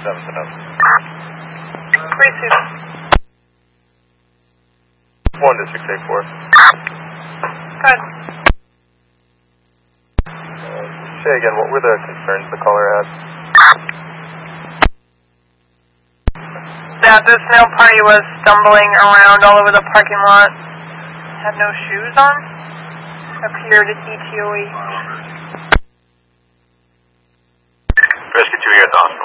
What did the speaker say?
7 to know. Receive. 1 to 684. Good. Say again, what were the concerns the caller had? That this male party was stumbling around all over the parking lot. Had no shoes on. Appeared ETOH. Rescue 2 here at the hospital.